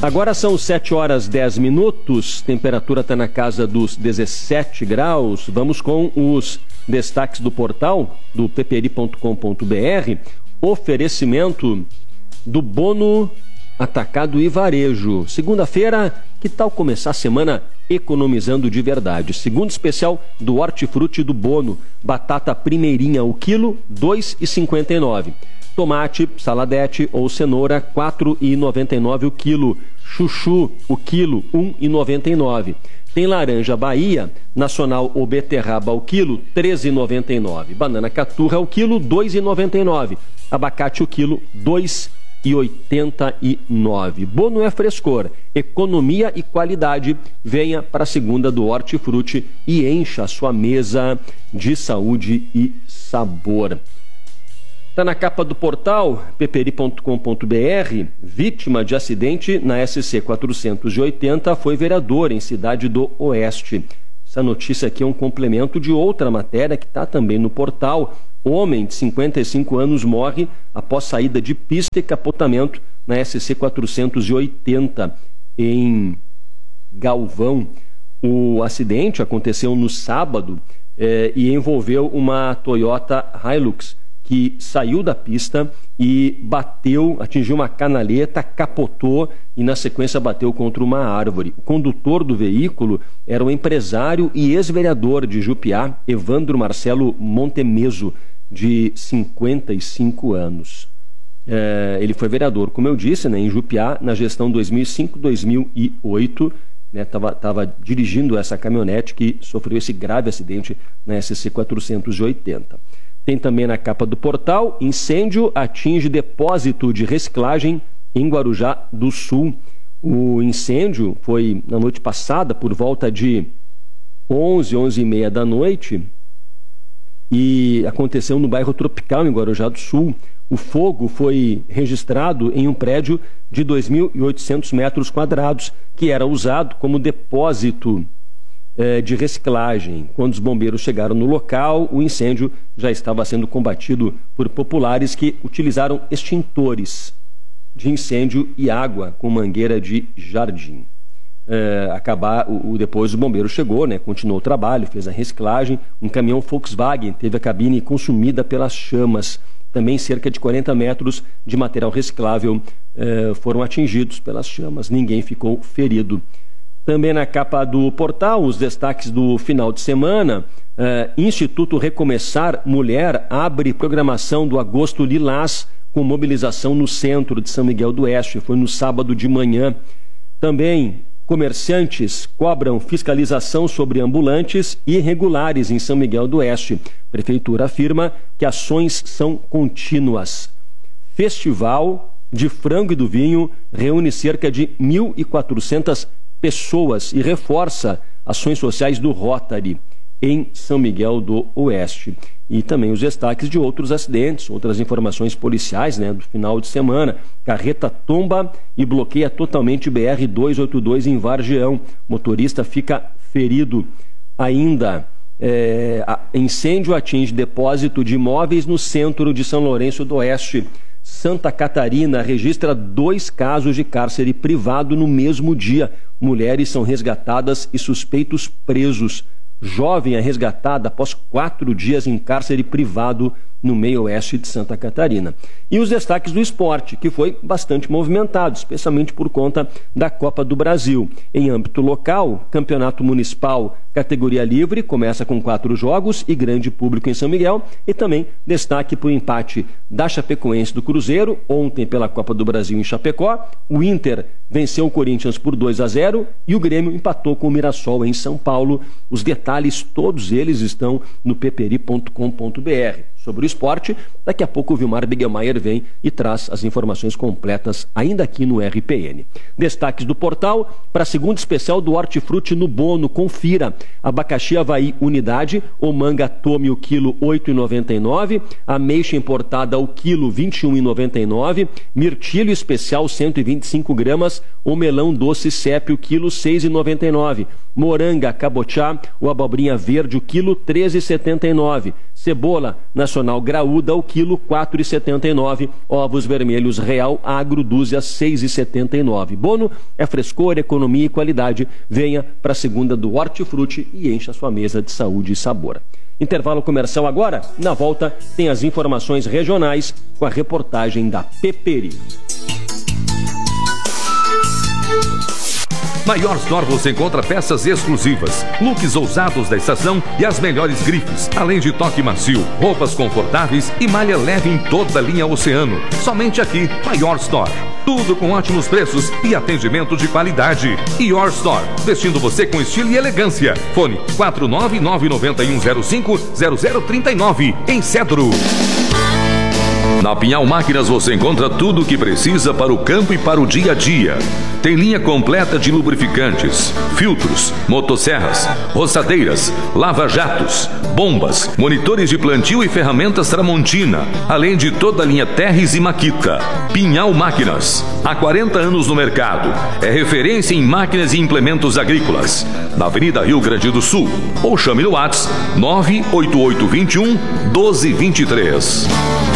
Agora são 7h10, temperatura está na casa dos 17 graus. Vamos com os destaques do portal do pperi.com.br. Oferecimento do Bono Atacado e Varejo. Segunda-feira, que tal começar a semana economizando de verdade? Segundo especial do Hortifruti do Bono. Batata primeirinha o quilo, R$ 2,59. Tomate, saladete ou cenoura, R$ 4,99 o quilo. Chuchu, o quilo, R$ 1,99. Tem laranja Bahia, nacional ou beterraba o quilo, R$ 13,99. Banana caturra o quilo, R$ 2,99. Abacate o quilo, R$ 2,89. Bono é frescor, economia e qualidade. Venha para a segunda do Hortifruti e encha a sua mesa de saúde e sabor. Está na capa do portal pperi.com.br. Vítima de acidente na SC 480 foi vereador em Cidade do Oeste. Essa notícia aqui é um complemento de outra matéria que está também no portal. Homem de 55 anos morre após saída de pista e capotamento na SC 480 em Galvão. O acidente aconteceu no sábado e envolveu uma Toyota Hilux que saiu da pista e atingiu uma canaleta, capotou e na sequência bateu contra uma árvore. O condutor do veículo era o empresário e ex-vereador de Jupiá, Evandro Marcelo Montemeso, de 55 anos. Ele foi vereador, como eu disse, em Jupiá, na gestão 2005-2008, estava dirigindo essa caminhonete que sofreu esse grave acidente na SC 480. Tem também na capa do portal: incêndio atinge depósito de reciclagem em Guarujá do Sul. O incêndio foi na noite passada, por volta de 11h30 da noite, e aconteceu no bairro Tropical, em Guarujá do Sul. O fogo foi registrado em um prédio de 2.800 metros quadrados, que era usado como depósito de reciclagem. Quando os bombeiros chegaram no local, o incêndio já estava sendo combatido por populares que utilizaram extintores de incêndio e água com mangueira de jardim. Depois o bombeiro chegou, continuou o trabalho, fez a reciclagem. Um caminhão Volkswagen teve a cabine consumida pelas chamas. Também cerca de 40 metros de material reciclável foram atingidos pelas chamas. Ninguém ficou ferido. Também na capa do portal, os destaques do final de semana. Instituto Recomeçar Mulher abre programação do Agosto Lilás com mobilização no centro de São Miguel do Oeste. Foi no sábado de manhã. Também comerciantes cobram fiscalização sobre ambulantes irregulares em São Miguel do Oeste. Prefeitura afirma que ações são contínuas. Festival de Frango e do Vinho reúne cerca de 1.400 pessoas e reforça ações sociais do Rotary em São Miguel do Oeste. E também os destaques de outros acidentes, outras informações policiais do final de semana. Carreta tomba e bloqueia totalmente BR-282 em Vargião. Motorista fica ferido. Ainda, incêndio atinge depósito de imóveis no centro de São Lourenço do Oeste. Santa Catarina registra 2 casos de cárcere privado no mesmo dia. Mulheres são resgatadas e suspeitos presos. Jovem é resgatada após 4 dias em cárcere privado no meio oeste de Santa Catarina. E os destaques do esporte, que foi bastante movimentado, especialmente por conta da Copa do Brasil. Em âmbito local, Campeonato Municipal categoria livre começa com 4 jogos e grande público em São Miguel. E também destaque para o empate da Chapecoense do Cruzeiro, ontem pela Copa do Brasil em Chapecó. O Inter venceu o Corinthians por 2-0 e o Grêmio empatou com o Mirassol em São Paulo. Os detalhes, todos eles, estão no pperi.com.br. Sobre o esporte, daqui a pouco o Vilmar Bigelmaier vem e traz as informações completas ainda aqui no RPN. Destaques do portal para a segunda especial do Hortifruti no Bono. Confira. Abacaxi Havaí unidade, ou manga tome o quilo R$ 8,99, ameixa importada o quilo R$ 21,99, mirtilho especial 125 gramas, ou melão doce CEP o quilo R$ 6,99, moranga cabotiá ou abobrinha verde o quilo R$ 13,79, cebola nacional graúda o quilo R$ 4,79, ovos vermelhos Real Agro dúzia R$ 6,79. Bono é frescor, economia e qualidade. Venha para a segunda do Hortifruti e encha sua mesa de saúde e sabor. Intervalo comercial agora. Na volta tem as informações regionais com a reportagem da Peperi. Na Your Store você encontra peças exclusivas, looks ousados da estação e as melhores grifes, além de toque macio, roupas confortáveis e malha leve em toda a linha Oceano. Somente aqui, na Your Store. Tudo com ótimos preços e atendimento de qualidade. Your Store, vestindo você com estilo e elegância. Fone 49991050039, em Cedro. Na Pinhal Máquinas você encontra tudo o que precisa para o campo e para o dia a dia. Tem linha completa de lubrificantes, filtros, motosserras, roçadeiras, lava-jatos, bombas, monitores de plantio e ferramentas Tramontina, além de toda a linha Terres e Makita. Pinhal Máquinas, há 40 anos no mercado. É referência em máquinas e implementos agrícolas. Na Avenida Rio Grande do Sul. Ou chame no WhatsApp 98821 1223.